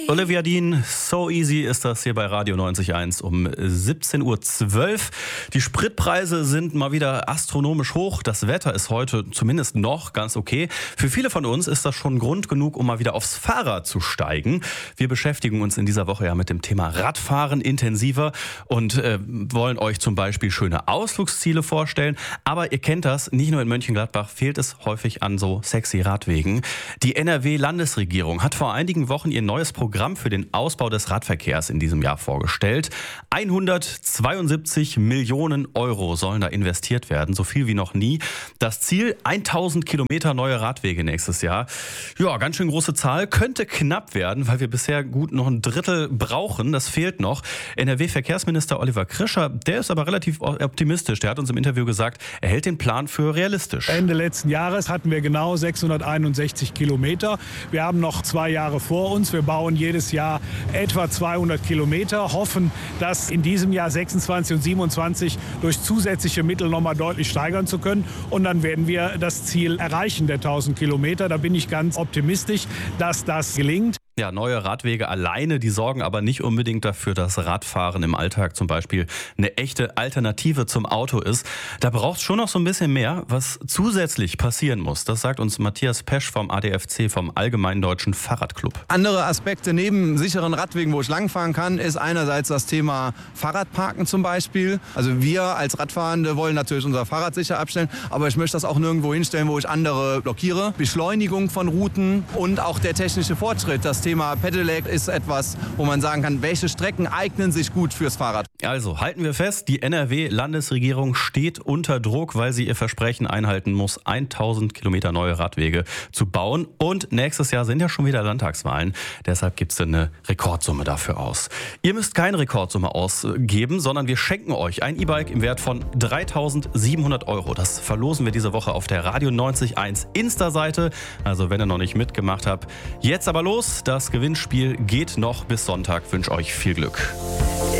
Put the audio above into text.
Olivia Dean, So Easy ist das hier bei Radio 90.1 um 17.12 Uhr. Die Spritpreise sind mal wieder astronomisch hoch. Das Wetter ist heute zumindest noch ganz okay. Für viele von uns ist das schon Grund genug, um mal wieder aufs Fahrrad zu steigen. Wir beschäftigen uns in dieser Woche ja mit dem Thema Radfahren intensiver und wollen euch zum Beispiel schöne Ausflugsziele vorstellen. Aber ihr kennt das, nicht nur in Mönchengladbach fehlt es häufig an so sexy Radwegen. Die NRW-Landesregierung hat vor einigen Wochen ihr neues Programm für den Ausbau des Radverkehrs in diesem Jahr vorgestellt. 172 Millionen Euro sollen da investiert werden, so viel wie noch nie. Das Ziel, 1000 Kilometer neue Radwege nächstes Jahr. Ja, ganz schön große Zahl, könnte knapp werden, weil wir bisher gut noch ein Drittel brauchen. Das fehlt noch. NRW-Verkehrsminister Oliver Krischer, der ist aber relativ optimistisch. Der hat uns im Interview gesagt, er hält den Plan für realistisch. Ende letzten Jahres hatten wir genau 661 Kilometer. Wir haben noch 2 Jahre vor uns. Wir bauen jedes Jahr etwa 200 Kilometer, hoffen, das in diesem Jahr 26 und 27 durch zusätzliche Mittel noch mal deutlich steigern zu können. Und dann werden wir das Ziel erreichen der 1000 Kilometer. Da bin ich ganz optimistisch, dass das gelingt. Ja, neue Radwege alleine, die sorgen aber nicht unbedingt dafür, dass Radfahren im Alltag zum Beispiel eine echte Alternative zum Auto ist. Da braucht es schon noch so ein bisschen mehr, was zusätzlich passieren muss. Das sagt uns Matthias Pesch vom ADFC, vom Allgemeinen Deutschen Fahrradclub. Andere Aspekte neben sicheren Radwegen, wo ich langfahren kann, ist einerseits das Thema Fahrradparken zum Beispiel. Also wir als Radfahrende wollen natürlich unser Fahrrad sicher abstellen, aber ich möchte das auch nirgendwo hinstellen, wo ich andere blockiere. Beschleunigung von Routen und auch der technische Fortschritt. Das Thema Pedelec ist etwas, wo man sagen kann, welche Strecken eignen sich gut fürs Fahrrad. Also halten wir fest, die NRW-Landesregierung steht unter Druck, weil sie ihr Versprechen einhalten muss, 1000 Kilometer neue Radwege zu bauen. Und nächstes Jahr sind ja schon wieder Landtagswahlen. Deshalb gibt es eine Rekordsumme dafür aus. Ihr müsst keine Rekordsumme ausgeben, sondern wir schenken euch ein E-Bike im Wert von 3.700 Euro. Das verlosen wir diese Woche auf der Radio 90.1 Insta-Seite. Also wenn ihr noch nicht mitgemacht habt, jetzt aber los. Das Gewinnspiel geht noch bis Sonntag. Ich wünsche euch viel Glück.